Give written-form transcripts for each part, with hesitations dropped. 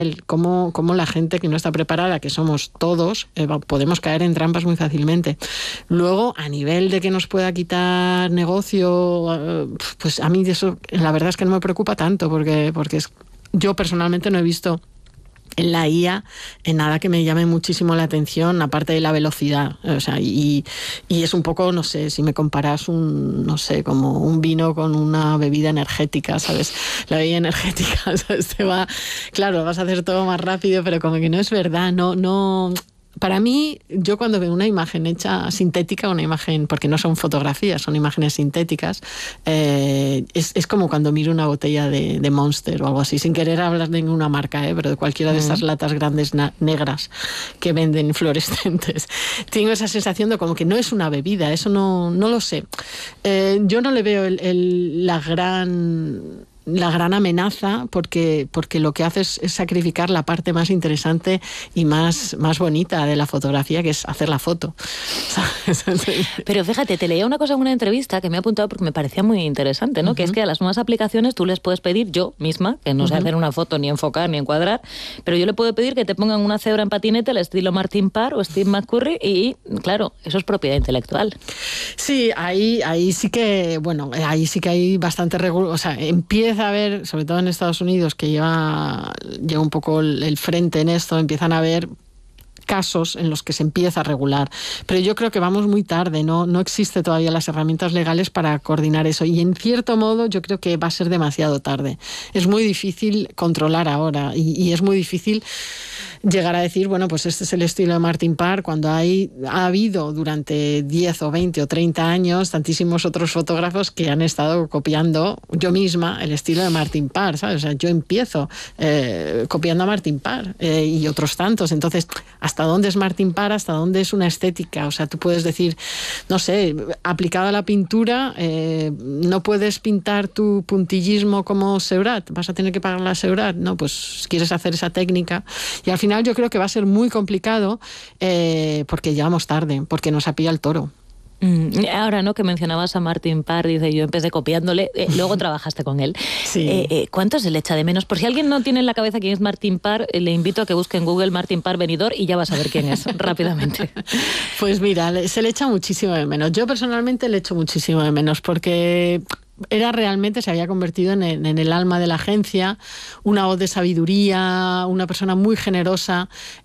cómo la gente que no está preparada, que somos todos, podemos caer en trampas muy fácilmente. Luego, a nivel de que nos pueda quitar negocio, pues a mí eso la verdad es que no me preocupa tanto, porque yo personalmente no he visto en la IA en nada que me llame muchísimo la atención, aparte de la velocidad. O sea, y es un poco, no sé, si me comparas como un vino con una bebida energética, ¿sabes? La bebida energética, ¿sabes? Claro, vas a hacer todo más rápido, pero como que no es verdad, no. Para mí, yo cuando veo una imagen hecha sintética, una imagen, porque no son fotografías, son imágenes sintéticas, es como cuando miro una botella de Monster o algo así, sin querer hablar de ninguna marca, pero de cualquiera de estas latas grandes negras que venden fluorescentes. Tengo esa sensación de como que no es una bebida, eso no lo sé. Yo no le veo la gran amenaza porque lo que hace es sacrificar la parte más interesante y más bonita de la fotografía, que es hacer la foto. Pero fíjate, te leía una cosa en una entrevista que me he apuntado porque me parecía muy interesante, ¿no? Que es que a las nuevas aplicaciones tú les puedes pedir, yo misma, que no sé hacer una foto ni enfocar ni encuadrar, pero yo le puedo pedir que te pongan una cebra en patinete al estilo Martin Parr o Steve McCurry y, claro, eso es propiedad intelectual. Sí, ahí sí que, ahí sí que hay bastante regulación, o sea, empieza a haber, sobre todo en Estados Unidos, que lleva un poco el frente en esto, empiezan a haber casos en los que se empieza a regular. Pero yo creo que vamos muy tarde, no existe todavía las herramientas legales para coordinar eso. Y en cierto modo yo creo que va a ser demasiado tarde. Es muy difícil controlar ahora y es muy difícil llegar a decir, bueno, pues este es el estilo de Martin Parr, cuando ha habido durante 10 o 20 o 30 años tantísimos otros fotógrafos que han estado copiando, yo misma, el estilo de Martin Parr, ¿sabes? O sea, yo empiezo copiando a Martin Parr y otros tantos. Entonces, ¿hasta dónde es Martin Parr? ¿Hasta dónde es una estética? O sea, tú puedes decir, no sé, aplicada a la pintura, no puedes pintar tu puntillismo como Seurat, vas a tener que pagarle a Seurat, ¿no? Pues quieres hacer esa técnica y al final yo creo que va a ser muy complicado porque llegamos tarde, porque nos ha pillado el toro. Ahora, ¿no? Que mencionabas a Martin Parr, dice, yo empecé copiándole, luego trabajaste con él. Sí. ¿Cuánto se le echa de menos? Por si alguien no tiene en la cabeza quién es Martin Parr, le invito a que busque en Google Martin Parr Benidorm y ya va a saber quién es, rápidamente. Pues mira, se le echa muchísimo de menos. Yo personalmente le echo muchísimo de menos porque se había convertido en el alma de la agencia, una voz de sabiduría, una persona muy generosa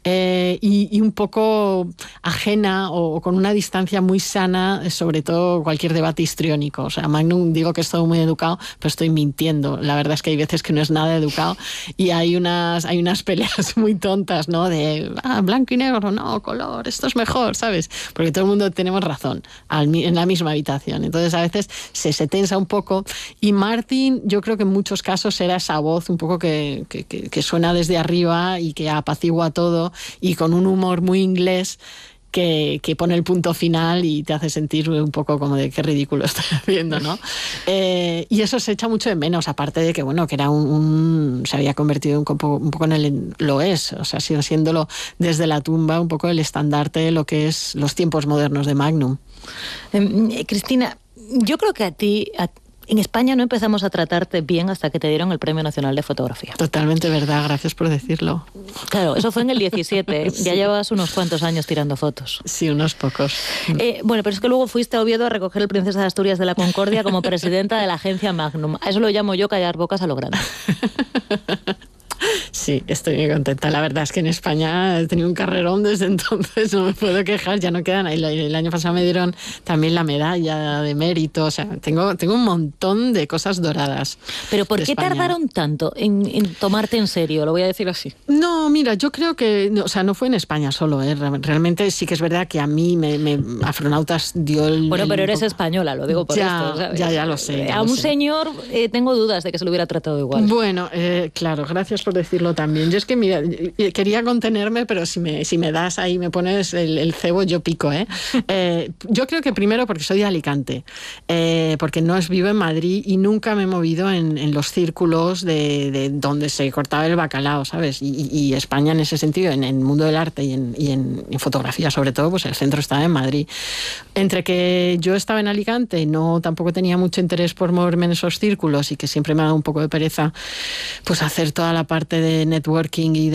y un poco ajena o con una distancia muy sana, sobre todo cualquier debate histriónico. O sea, Magnum, digo que es todo muy educado, pero estoy mintiendo. La verdad es que hay veces que no es nada educado y hay unas peleas muy tontas, ¿no? De blanco y negro, no, color, esto es mejor, ¿sabes? Porque todo el mundo tenemos razón en la misma habitación. Entonces a veces se tensa un poco. Y Martin, yo creo que en muchos casos era esa voz un poco que suena desde arriba y que apacigua todo y con un humor muy inglés que pone el punto final y te hace sentir un poco como de qué ridículo estoy haciendo, ¿no? Y eso se echa mucho de menos, aparte de que, bueno, que era se había convertido un poco en lo es, o sea, sigue siéndolo desde la tumba un poco el estandarte de lo que es los tiempos modernos de Magnum. Cristina, yo creo que en España no empezamos a tratarte bien hasta que te dieron el Premio Nacional de Fotografía. Totalmente verdad, gracias por decirlo. Claro, eso fue en el 17, sí. Ya llevabas unos cuantos años tirando fotos. Sí, unos pocos. Bueno, pero es que luego fuiste a Oviedo a recoger el Princesa de Asturias de la Concordia como presidenta de la agencia Magnum. A eso lo llamo yo callar bocas a lo grande. Sí, estoy muy contenta. La verdad es que en España he tenido un carrerón desde entonces, no me puedo quejar, ya no quedan. El año pasado me dieron también la medalla de mérito, o sea, tengo un montón de cosas doradas. ¿Pero por qué España tardaron tanto en tomarte en serio? Lo voy a decir así. No, mira, yo creo que, o sea, no fue en España solo, realmente sí que es verdad que a mí Afronautas dio el... Bueno, pero eres española, lo digo por esto, ¿sabes? Ya lo sé. A un señor tengo dudas de que se lo hubiera tratado igual. Bueno, claro, gracias por decirlo también. Yo es que, mira, quería contenerme, pero si me das ahí, me pones el cebo, yo pico, yo creo que primero porque soy de Alicante, porque vivo en Madrid y nunca me he movido en los círculos de donde se cortaba el bacalao, ¿sabes? Y España en ese sentido, en el mundo del arte y en fotografía sobre todo, pues el centro estaba en Madrid. Entre que yo estaba en Alicante, tampoco tenía mucho interés por moverme en esos círculos y que siempre me ha dado un poco de pereza pues hacer toda la parte de de networking y